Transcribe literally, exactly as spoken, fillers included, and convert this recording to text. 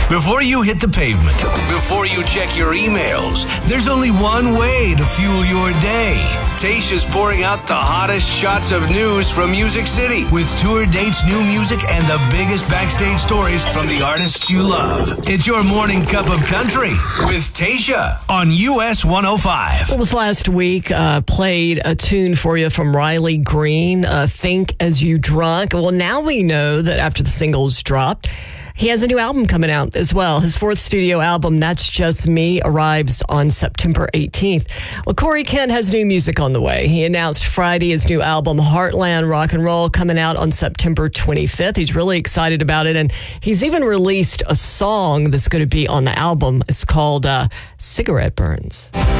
Before you hit the pavement, before you check your emails, there's only one way to fuel your day. Tayshia's pouring out the hottest shots of news from Music City with tour dates, new music, and the biggest backstage stories from the artists you love. It's your morning cup of country with Tayshia on U S one oh five. It was last week, uh, played a tune for you from Riley Green, uh, Think As You Drunk. Well, now we know that after the singles dropped, he has a new album coming out as well. His fourth studio album, That's Just Me, arrives on September eighteenth. Well, Corey Kent has new music on the way. He announced Friday his new album, Heartland Rock and Roll, coming out on September twenty-fifth. He's really excited about it, and he's even released a song that's going to be on the album. It's called uh, Cigarette Burns.